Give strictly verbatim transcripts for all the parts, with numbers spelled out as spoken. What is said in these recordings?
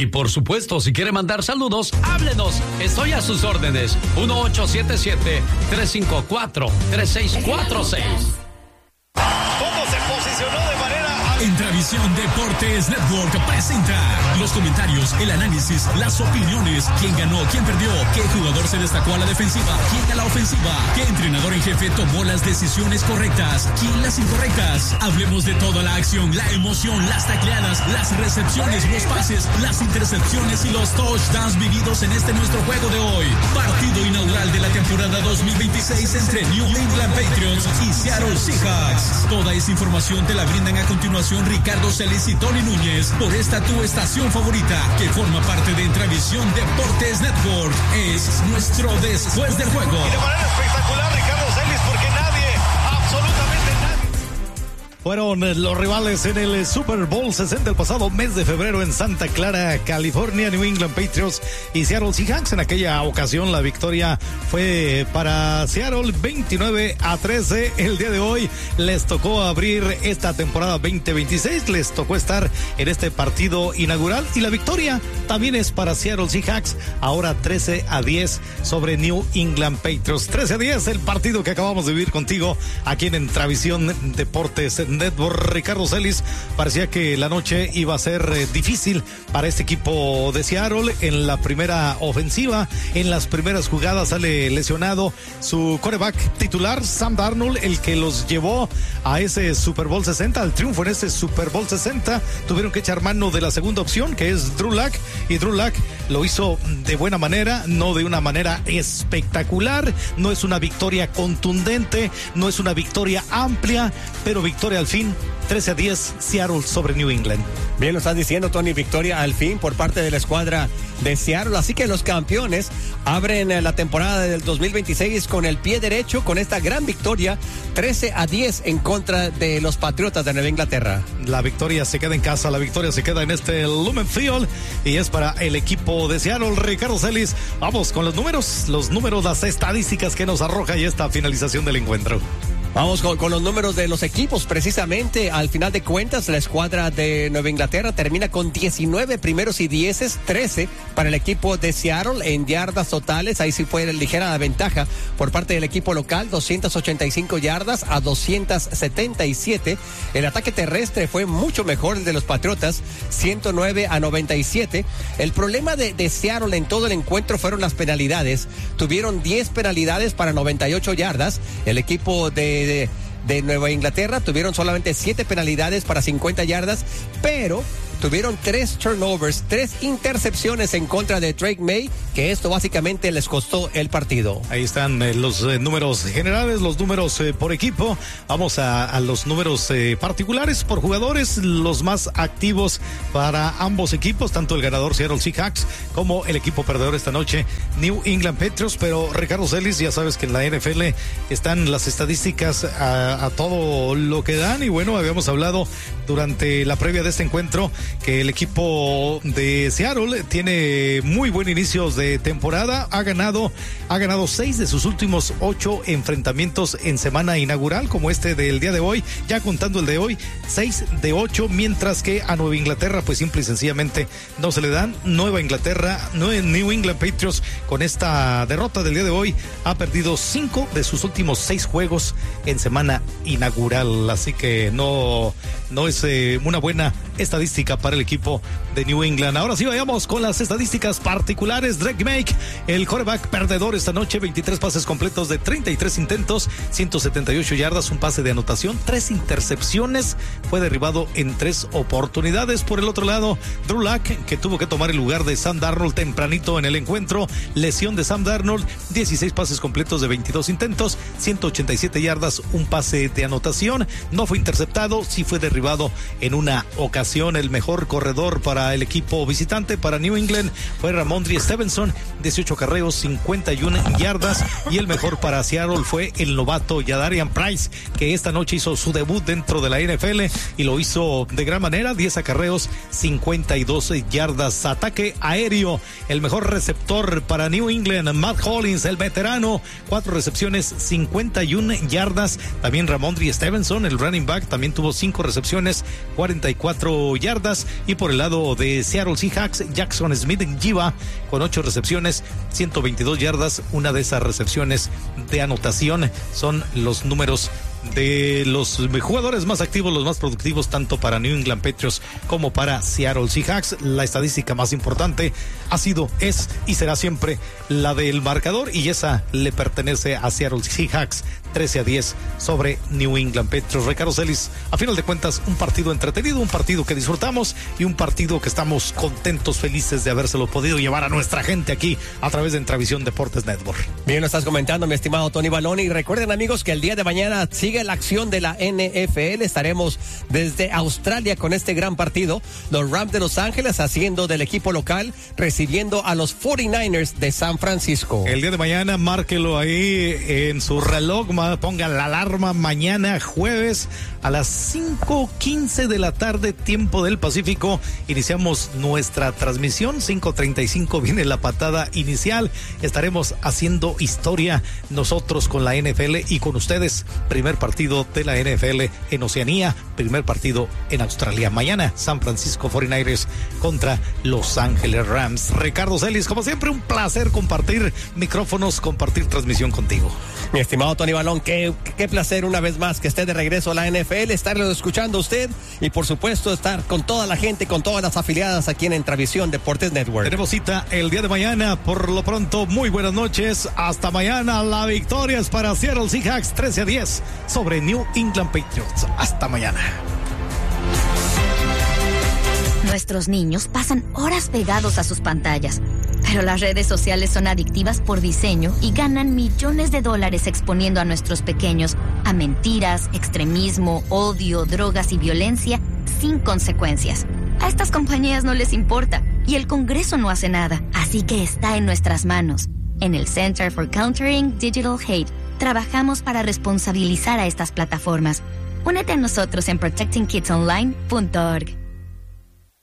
Y por supuesto, si quiere mandar saludos, háblenos. Estoy a sus órdenes. uno ocho siete siete, tres cinco cuatro, tres seis cuatro seis. ¿Cómo se posicionó de manera... Entravisión Deportes Network presenta los comentarios, el análisis, las opiniones, quién ganó, quién perdió, qué jugador se destacó a la defensiva, quién a la ofensiva, qué entrenador en jefe tomó las decisiones correctas, quién las incorrectas. Hablemos de toda la acción, la emoción, las tacleadas, las recepciones, los pases, las intercepciones y los touchdowns vividos en este nuestro juego de hoy. Partido inaugural de la temporada dos mil veintiséis entre New England Patriots y Seattle Seahawks. Toda esa información te la brindan a continuación Ricardo Celis y Tony Núñez por esta tu estación favorita que forma parte de Entravisión Deportes Network. Es nuestro Después del Juego. Y de manera espectacular Ricardo Celis, porque nadie, absolutamente nadie. Fueron los rivales en el Super Bowl sesenta el pasado mes de febrero en Santa Clara, California. New England Patriots y Seattle Seahawks. En aquella ocasión la victoria fue para Seattle veintinueve a trece. El día de hoy les tocó abrir esta temporada veinte veintiséis. Les tocó estar en este partido inaugural y la victoria también es para Seattle Seahawks. Ahora trece a diez sobre New England Patriots. trece a diez el partido que acabamos de vivir contigo aquí en Entravisión Deportes Network. Ricardo Celis, parecía que la noche iba a ser eh, difícil para este equipo de Seattle. En la primera ofensiva, en las primeras jugadas sale lesionado su quarterback titular, Sam Darnold, el que los llevó a ese Super Bowl sesenta, al triunfo en ese Super Bowl sesenta. Tuvieron que echar mano de la segunda opción, que es Drew Lock, y Drew Lock lo hizo de buena manera, no de una manera espectacular. No es una victoria contundente, no es una victoria amplia, pero victoria al fin, trece a diez, Seattle sobre New England. Bien lo estás diciendo, Tony, victoria al fin por parte de la escuadra de Seattle. Así que los campeones abren la temporada del dos mil veintiséis con el pie derecho, con esta gran victoria, trece a diez en contra de los Patriotas de Nueva Inglaterra. La victoria se queda en casa, la victoria se queda en este Lumen Field y es para el equipo de Seattle. Ricardo Celis, vamos con los números, los números, las estadísticas que nos arroja y esta finalización del encuentro. Vamos con, con los números de los equipos. Precisamente, al final de cuentas, la escuadra de Nueva Inglaterra termina con diecinueve primeros y dieces, trece para el equipo de Seattle en yardas totales. Ahí sí fue ligera ventaja por parte del equipo local, doscientas ochenta y cinco yardas a doscientas setenta y siete. El ataque terrestre fue mucho mejor el de los Patriotas, ciento nueve a noventa y siete. El problema de, de Seattle en todo el encuentro fueron las penalidades. Tuvieron diez penalidades para noventa y ocho yardas. El equipo de De, de Nueva Inglaterra tuvieron solamente siete penalidades para cincuenta yardas, pero tuvieron tres turnovers, tres intercepciones en contra de Drake May, que esto básicamente les costó el partido. Ahí están eh, los eh, números generales, los números eh, por equipo. Vamos a, a los números eh, particulares por jugadores, los más activos para ambos equipos, tanto el ganador Seattle Seahawks como el equipo perdedor esta noche, New England Patriots. Pero Ricardo Celis, ya sabes que en la N F L están las estadísticas a, a todo lo que dan, y bueno, habíamos hablado durante la previa de este encuentro que el equipo de Seattle tiene muy buen inicio de temporada. Ha ganado, ha ganado seis de sus últimos ocho enfrentamientos en semana inaugural, como este del día de hoy, ya contando el de hoy, seis de ocho, mientras que a Nueva Inglaterra, pues simple y sencillamente no se le dan. Nueva Inglaterra, New England Patriots, con esta derrota del día de hoy, ha perdido cinco de sus últimos seis juegos en semana inaugural, así que no, no es eh, una buena estadística para el equipo de New England. Ahora sí, vayamos con las estadísticas particulares. Drake May, el quarterback perdedor esta noche, veintitrés pases completos de treinta y tres intentos, ciento setenta y ocho yardas, un pase de anotación, tres intercepciones, fue derribado en tres oportunidades. Por el otro lado, Drew Lock, que tuvo que tomar el lugar de Sam Darnold tempranito en el encuentro, lesión de Sam Darnold, dieciséis pases completos de veintidós intentos, ciento ochenta y siete yardas, un pase de anotación, no fue interceptado, sí fue derribado en una ocasión. El mejor corredor para el equipo visitante, para New England, fue Ramondre Stevenson, dieciocho carreos, cincuenta y una yardas, y el mejor para Seattle fue el novato Jadarian Price, que esta noche hizo su debut dentro de la N F L y lo hizo de gran manera, diez acarreos, cincuenta y dos yardas. Ataque aéreo, el mejor receptor para New England, Matt Hollins, el veterano, cuatro recepciones, cincuenta y una yardas. También Ramondre Stevenson, el running back, también tuvo cinco recepciones, cuarenta y cuatro ocho yardas. Y por el lado de Seattle Seahawks, Jackson Smith-Njigba con ocho recepciones, ciento veintidós yardas. Una de esas recepciones de anotación son los números de los jugadores más activos, los más productivos, tanto para New England Patriots como para Seattle Seahawks. La estadística más importante ha sido, es y será siempre la del marcador, y esa le pertenece a Seattle Seahawks, trece a diez sobre New England Patriots. Ricardo Celis, a final de cuentas, un partido entretenido, un partido que disfrutamos y un partido que estamos contentos, felices de habérselo podido llevar a nuestra gente aquí a través de Entravisión Deportes Network. Bien, lo estás comentando, mi estimado Tony Balón, y recuerden, amigos, que el día de mañana sigue la acción de la N F L. Estaremos desde Australia con este gran partido. Los Rams de Los Ángeles haciendo del equipo local, recibiendo a los cuarenta y nueve ers de San Francisco. El día de mañana, márquelo ahí en su reloj, ponga la alarma, mañana jueves a las cinco quince de la tarde, tiempo del Pacífico, iniciamos nuestra transmisión. Cinco treinta y cinco viene la patada inicial. Estaremos haciendo historia nosotros con la N F L y con ustedes. Primer partido de la N F L en Oceanía, primer partido en Australia. Mañana, San Francisco cuarenta y nueve ers contra Los Ángeles Rams. Ricardo Celis, como siempre, un placer compartir micrófonos, compartir transmisión contigo. Mi estimado Tony Balón, qué, qué placer una vez más que esté de regreso a la N F L, estarlo escuchando a usted y por supuesto estar con toda la gente, con todas las afiliadas aquí en Entravisión Deportes Network. Tenemos cita el día de mañana. Por lo pronto, muy buenas noches. Hasta mañana. La victoria es para Seattle Seahawks, trece a diez sobre New England Patriots. Hasta mañana. Nuestros niños pasan horas pegados a sus pantallas, pero las redes sociales son adictivas por diseño y ganan millones de dólares exponiendo a nuestros pequeños a mentiras, extremismo, odio, drogas y violencia sin consecuencias. A estas compañías no les importa y el Congreso no hace nada, así que está en nuestras manos. En el Center for Countering Digital Hate, trabajamos para responsabilizar a estas plataformas. Únete a nosotros en protecting kids online punto org.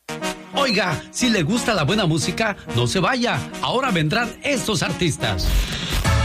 Oiga, si le gusta la buena música, no se vaya. Ahora vendrán estos artistas.